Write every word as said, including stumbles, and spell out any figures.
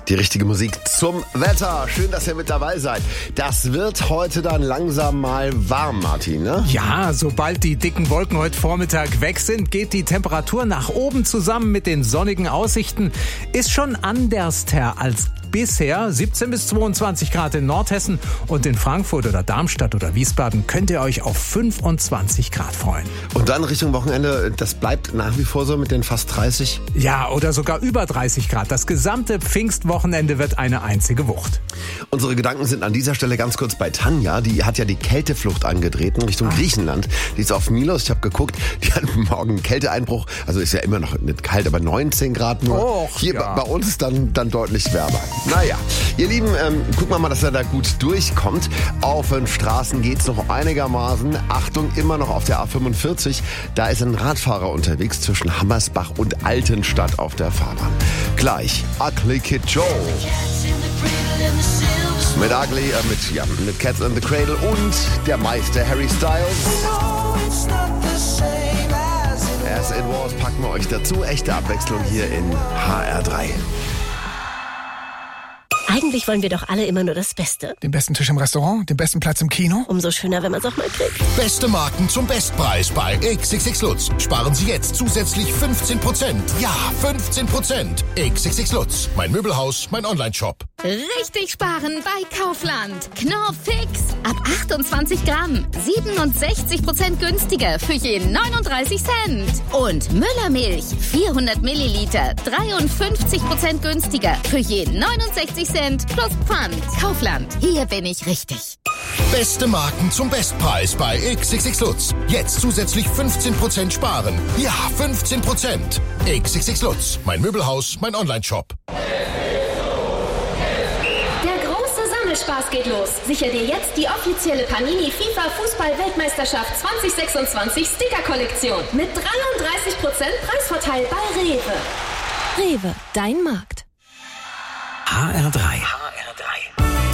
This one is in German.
Die richtige Musik zum Wetter. Schön, dass ihr mit dabei seid. Das wird heute dann langsam mal warm, Martin, ne? Ja, sobald die dicken Wolken heute Vormittag weg sind, geht die Temperatur nach oben zusammen mit den sonnigen Aussichten. Ist schon anderster als bisher. siebzehn bis zweiundzwanzig Grad in Nordhessen und in Frankfurt oder Darmstadt oder Wiesbaden könnt ihr euch auf fünfundzwanzig Grad freuen. Und dann Richtung Wochenende, das bleibt nach wie vor so mit den fast dreißig? Ja, oder sogar über dreißig Grad. Das gesamte Pfingstwochenende wird eine einzige Wucht. Unsere Gedanken sind an dieser Stelle ganz kurz bei Tanja. Die hat ja die Kälteflucht angetreten Richtung Ach. Griechenland. Die ist auf Milos. Ich habe geguckt, die hat morgen einen Kälteeinbruch. Also ist ja immer noch nicht kalt, aber neunzehn Grad nur. Och, Hier ja. bei uns dann, dann deutlich wärmer. Naja, ihr Lieben, ähm, gucken wir mal, dass er da gut durchkommt. Auf den Straßen geht's noch einigermaßen. Achtung, immer noch auf der A fünfundvierzig. Da ist ein Radfahrer unterwegs zwischen Hammersbach und Altenstadt auf der Fahrbahn. Gleich Ugly Kid Joe. Mit Ugly, äh, mit, ja, mit Cats in the Cradle und der Meister Harry Styles. As It Was packen wir euch dazu. Echte Abwechslung hier in H R drei. Eigentlich wollen wir doch alle immer nur das Beste. Den besten Tisch im Restaurant, den besten Platz im Kino. Umso schöner, wenn man es auch mal kriegt. Beste Marken zum Bestpreis bei X X X Lutz. Sparen Sie jetzt zusätzlich fünfzehn Prozent. Ja, fünfzehn Prozent. X X X Lutz. Mein Möbelhaus, mein Onlineshop. Richtig sparen bei Kaufland. Knorr Fix. Ab achtundzwanzig Gramm. siebenundsechzig Prozent günstiger für jeden neununddreißig Cent. Und Müllermilch. vierhundert Milliliter. dreiundfünfzig Prozent günstiger für jeden neunundsechzig Cent plus Pfand. Kaufland. Hier bin ich richtig. Beste Marken zum Bestpreis bei X X X Lutz. Jetzt zusätzlich fünfzehn Prozent sparen. Ja, fünfzehn Prozent. X X X Lutz. Mein Möbelhaus, mein Onlineshop. Spaß geht los. Sicher dir jetzt die offizielle Panini FIFA Fußball-Weltmeisterschaft zwanzig sechsundzwanzig Sticker-Kollektion mit dreiunddreißig Prozent Preisvorteil bei Rewe. Rewe, dein Markt. H R drei. H R drei.